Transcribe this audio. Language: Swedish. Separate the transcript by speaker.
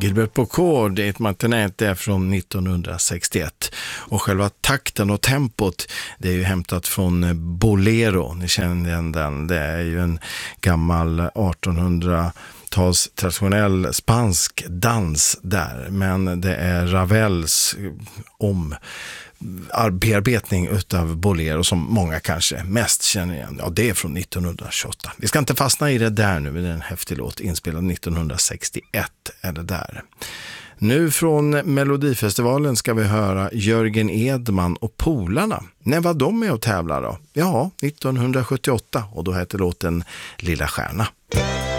Speaker 1: Gilbert Bécaud, det är ett martinet där från 1961 och själva takten och tempot det är ju hämtat från Bolero, ni känner igen den, det är ju en gammal 1800-tals traditionell spansk dans där, men det är Ravels bearbetning utav Bolero som många kanske mest känner igen. Ja, det är från 1928. Vi ska inte fastna i det där nu, men det är en häftig låt inspelad 1961 är det där. Nu från Melodifestivalen ska vi höra Jörgen Edman och Polarna. När var de med och tävlar då? Ja, 1978 och då hette låten Lilla stjärna.